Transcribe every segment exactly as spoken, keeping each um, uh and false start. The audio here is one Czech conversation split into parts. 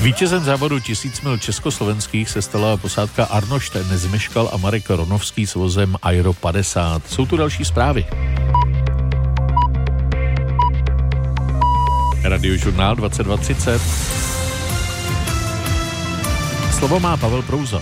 Vítězem závodu tisíc mil československých se stala posádka Arnošt Nezmeškal a Marek Ronovský s vozem Aero padesát. Jsou tu další zprávy. Radiožurnál dvacet dva třicet. Slovo má Pavel Prouza.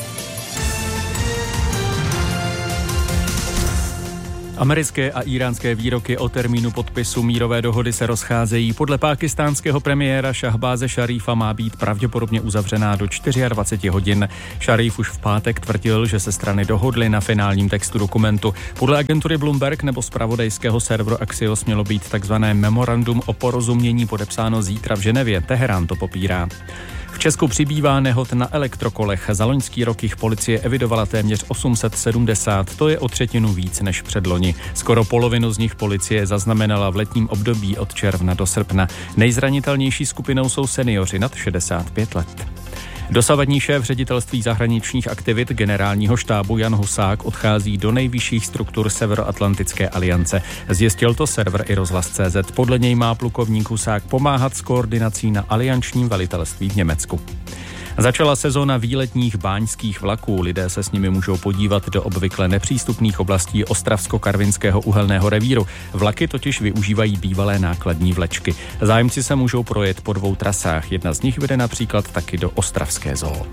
Americké a íránské výroky o termínu podpisu mírové dohody se rozcházejí. Podle pákistánského premiéra Šahbáze Šarífa má být pravděpodobně uzavřená do dvacet čtyři hodin. Šaríf už v pátek tvrdil, že se strany dohodly na finálním textu dokumentu. Podle agentury Bloomberg nebo zpravodajského serveru Axios mělo být takzvané memorandum o porozumění podepsáno zítra v Ženevě. Teherán to popírá. V Česku přibývá nehod na elektrokolech. Za loňský rok jich policie evidovala téměř osm set sedmdesát, to je o třetinu víc než předloni. Skoro polovinu z nich policie zaznamenala v letním období od června do srpna. Nejzranitelnější skupinou jsou seniori nad šedesát pět let. Dosavadní šéf ředitelství zahraničních aktivit generálního štábu Jan Husák odchází do nejvyšších struktur Severoatlantické aliance. Zjistil to server i rozhlas tečka cé zet. Podle něj má plukovník Husák pomáhat s koordinací na aliančním velitelství v Německu. Začala sezóna výletních báňských vlaků. Lidé se s nimi můžou podívat do obvykle nepřístupných oblastí Ostravsko-Karvinského uhelného revíru. Vlaky totiž využívají bývalé nákladní vlečky. Zájemci se můžou projet po dvou trasách. Jedna z nich vede například taky do ostravské zoo.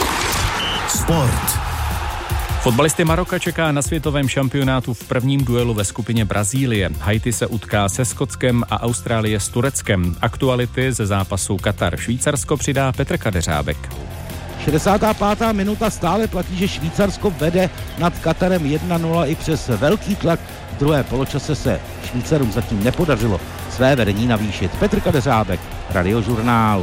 Sport. Fotbalisty Maroka čeká na světovém šampionátu v prvním duelu ve skupině Brazílie. Haiti se utká se Skotskem a Austrálie s Tureckem. Aktuality ze zápasu Katar-Švýcarsko přidá Petr Kadeřábek. šedesátá pátá minuta, stále platí, že Švýcarsko vede nad Katarem jedna nula i přes velký tlak. V druhé poločase se Švýcarům zatím nepodařilo své vedení navýšit. Petr Kadeřábek, Radiožurnál.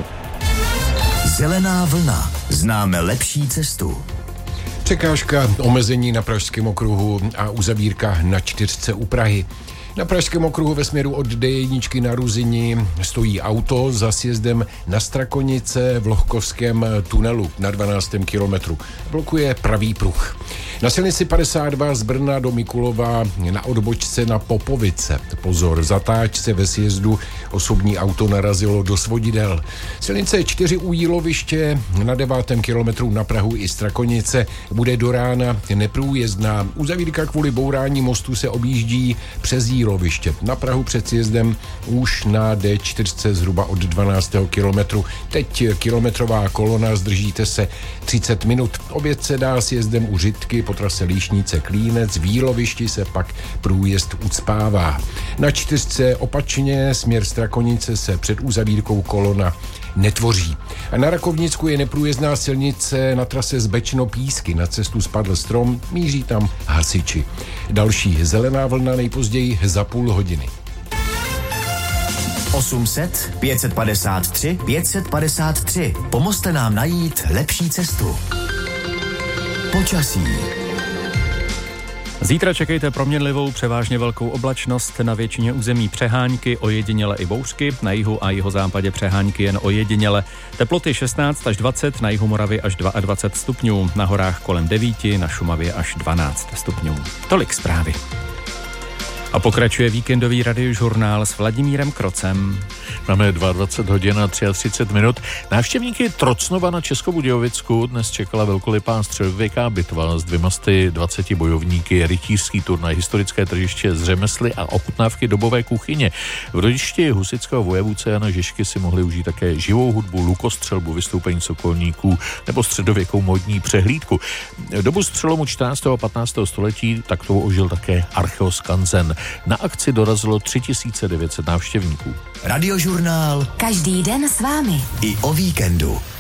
Zelená vlna. Známe lepší cestu. Překážka omezení na Pražském okruhu a uzavírka na čtyřce u Prahy. Na Pražském okruhu ve směru od dé jedna na Ruzini stojí auto za sjezdem na Strakonice v Lohkovském tunelu na dvanáctém kilometru. Blokuje pravý pruh. Na silnici padesát dva z Brna do Mikulova na odbočce na Popovice. Pozor, zatáčce ve sjezdu osobní auto narazilo do svodidel. Silnice čtyři u Jíloviště na devátém kilometru na Prahu i Strakonice bude do rána neprůjezdná. Uzavírka kvůli bourání mostu se objíždí přes Jíloviště. Na Prahu před sjezdem už na dé čtyři zhruba od dvanáctého kilometru. Teď kilometrová kolona, zdržíte se třicet minut. Oběd se dá sjezdem u Řitky po trase Líšnice Klínec. V Jílovišti se pak průjezd ucpává. Na čtyřce opačně směr Strakonice se před uzavírkou kolona netvoří. A na Rakovnicku je neprůjezdná silnice na trase z Bečno-Písky. Na cestu spadl strom, míří tam hasiči. Další zelená vlna nejpozději za půl hodiny. osm set, pět set padesát tři, pět set padesát tři. Pomozte nám najít lepší cestu. Počasí. Zítra čekejte proměnlivou, převážně velkou oblačnost, na většině území přehánky, ojediněle i bouřky, na jihu a jihozápadě přehánky jen ojediněle. Teploty šestnáct až dvacet, na jihu Moravy až dvacet dva stupňů, na horách kolem devět, na Šumavě až dvanáct stupňů. Tolik zprávy. A pokračuje víkendový radiožurnál s Vladimírem Krocem. Máme dvacet dva hodin a třicet tři minut. Návštěvníky Trocnova na Českobudějovicku dnes čekala velkolipá středověká bitva s dvěma sty dvaceti bojovníky, rytířský turnaj, historické tržiště z řemesly a ochutnávky dobové kuchyně. V rodišti husitského vojevůdce Jana Žižky si mohli užít také živou hudbu, lukostřelbu, vystoupení sokolníků nebo středověkou modní přehlídku. Dobu z přelomu čtrnáctého a patnáctého století takto ožil také Archeoskanzen. Na akci dorazilo tři tisíce devět set návštěvníků. Radiožurnál. Každý den s vámi. I o víkendu.